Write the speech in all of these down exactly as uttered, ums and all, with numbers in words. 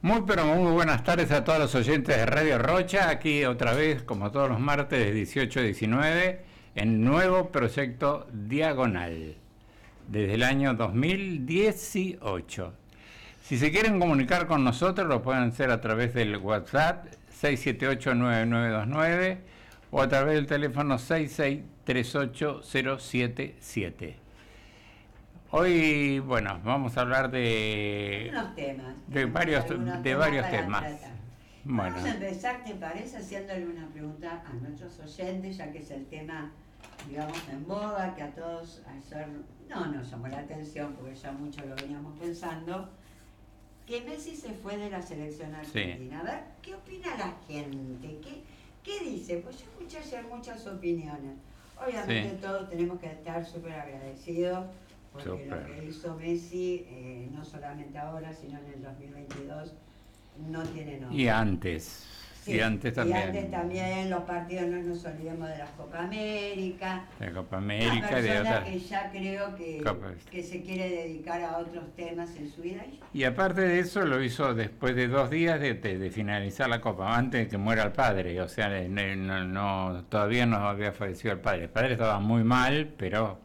Muy pero muy buenas tardes a todos los oyentes de Radio Rocha, aquí otra vez como todos los martes de dieciocho a diecinueve en nuevo proyecto Diagonal desde el año dos mil dieciocho. Si se quieren comunicar con nosotros lo pueden hacer a través del WhatsApp seis siete ocho nueve nueve dos nueve o a través del teléfono seis seis tres ocho cero siete siete. Hoy, bueno, vamos a hablar de unos temas, de varios de temas varios temas. Bueno. Bueno. Vamos a empezar, ¿te parece? Haciéndole una pregunta a nuestros oyentes, ya que es el tema, digamos, en boga, que a todos ayer no nos llamó la atención, porque ya mucho lo veníamos pensando, que Messi se fue de la selección argentina. Sí. A ver, ¿qué opina la gente? ¿Qué, qué dice? Pues yo escuché ayer muchas opiniones. Obviamente sí. Todos tenemos que estar súper agradecidos, porque Super. Lo que hizo Messi, eh, no solamente ahora, sino en el dos mil veintidós, no tiene nombre. Y antes. Sí, y antes también. Y antes también los partidos, no nos olvidemos de la Copa América. De la Copa América. Una persona de otra... que ya creo que, que se quiere dedicar a otros temas en su vida. Y aparte de eso lo hizo después de dos días de, de, de finalizar la Copa, antes de que muera el padre. O sea, no, no, todavía no había fallecido el padre. El padre estaba muy mal, pero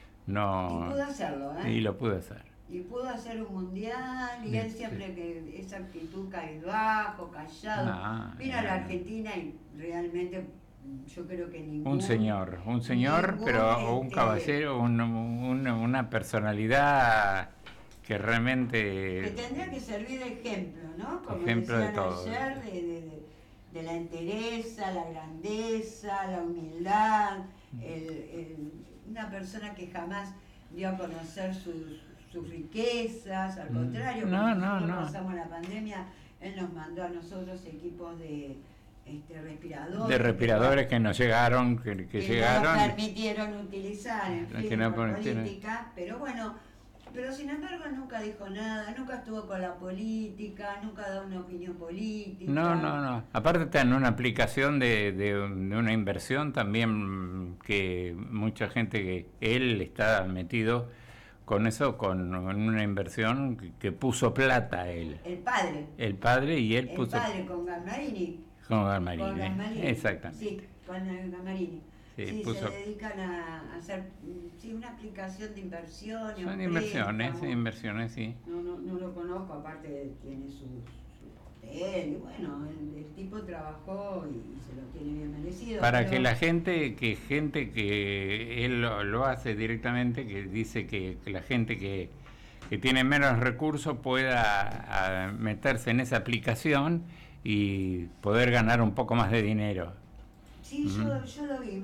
no... Y pudo hacerlo, ¿eh? Y lo pudo hacer. Y pudo hacer un mundial, y él siempre sí. que esa actitud cabizbajo, callado, nah, vino nah. a la Argentina y realmente yo creo que ningún... Un señor, un señor, ningún, pero este, un caballero, un, un, una personalidad que realmente... Que tendría que servir de ejemplo, ¿no? Como ejemplo decían de todo. ayer, de, de, de, de la entereza, la grandeza, la humildad, el, el, una persona que jamás dio a conocer sus... sus riquezas, al contrario, no, cuando no, nosotros no. pasamos la pandemia, él nos mandó a nosotros equipos de este, respiradores. De respiradores que, que nos llegaron, que, que, que llegaron. No nos permitieron utilizar, en fin, que no por política, pero bueno, pero sin embargo nunca dijo nada, nunca estuvo con la política, nunca da una opinión política. No, no, no. Aparte está en una aplicación de, de, de una inversión también que mucha gente que él está metido con eso, con una inversión que, que puso plata él. El padre. El padre y él el puso... El padre con Gasmarini. Con Gasmarini, con Gasmarini. Exactamente. Sí, con Gasmarini. Sí, sí puso... se dedican a hacer sí, una aplicación de inversión. Son inversiones, sí, inversiones, sí. No, no, no lo conozco, aparte tiene su... él, y bueno, el, el tipo trabajó y se lo tiene bien merecido. Para pero... que la gente, que gente que él lo, lo hace directamente, que dice que, que la gente que, que tiene menos recursos pueda a, meterse en esa aplicación y poder ganar un poco más de dinero. Sí, uh-huh. yo, yo lo vi.